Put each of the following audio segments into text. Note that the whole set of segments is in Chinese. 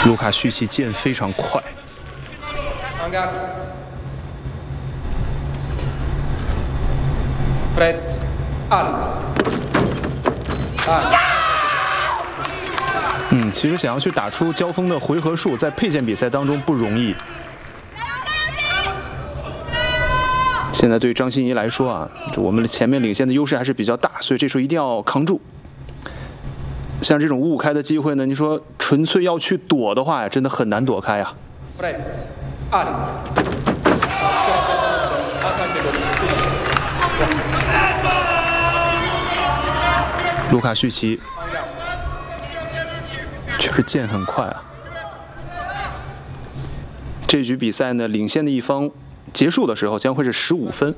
卢卡绪奇剑非常快。其实想要去打出交锋的回合数，在佩剑比赛当中不容易。现在对于张歆怡来说啊，我们前面领先的优势还是比较大，所以这时候一定要扛住。像这种5-5开的机会呢，你说纯粹要去躲的话呀，真的很难躲开呀。卢卡绪奇确实剑很快啊。这局比赛呢，领先的一方结束的时候将会是15分。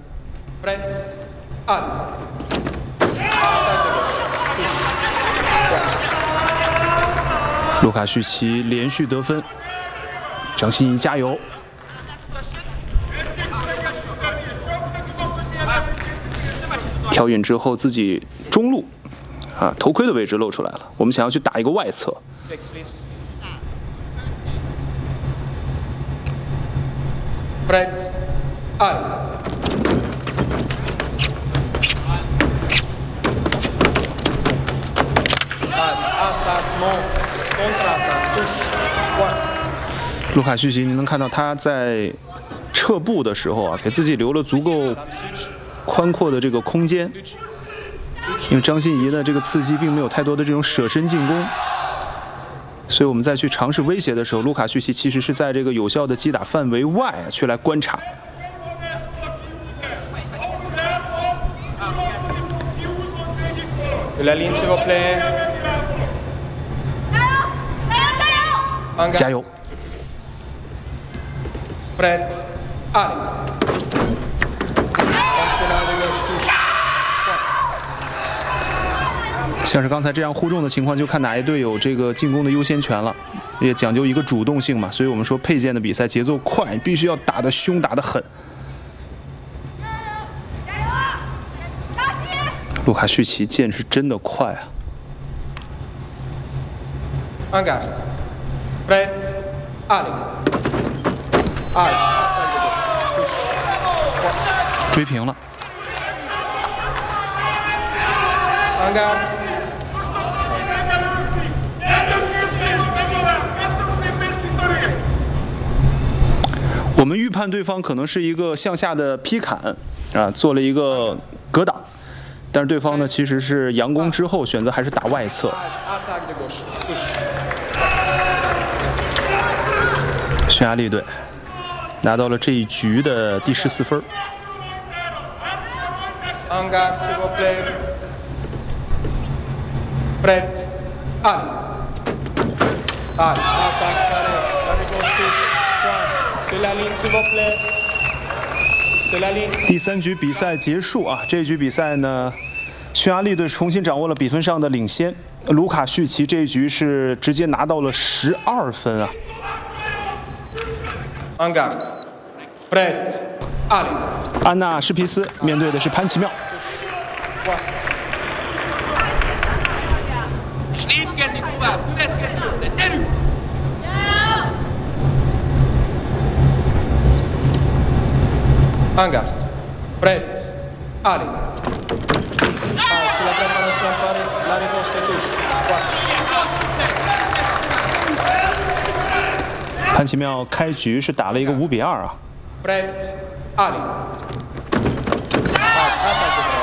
卢卡绪奇连续得分，张歆怡加油！调引之后，自己中路头盔的位置露出来了。我们想要去打一个外侧。卢卡绪奇，你能看到他在撤步的时候啊，给自己留了足够宽阔的这个空间，因为张歆怡的这个刺激并没有太多的这种舍身进攻，所以我们再去尝试威胁的时候，卢卡绪奇其实是在这个有效的击打范围外去来观察。加油！像是刚才这样互重的情况，就看哪一队有这个进攻的优先权了，也讲究一个主动性嘛。所以我们说佩剑的比赛节奏快，必须要打得凶，打得狠。卢卡绪奇剑是真的快啊！追平了。我们预判对方可能是一个向下的劈砍做了一个格挡，但是对方呢其实是佯攻之后选择还是打外侧。匈牙利队拿到了这一局的第14分。第3局比赛结束啊！这一局比赛呢，匈牙利队重新掌握了比分上的领先。卢卡绪奇这一局是直接拿到了12分啊！安娜施皮斯面对的是潘奇妙。 Angard, Brett, Ali. Sulla preparazione pari, la risposta è giusta. 潘奇妙开局是打了一个5-2啊。 Brett, Ali.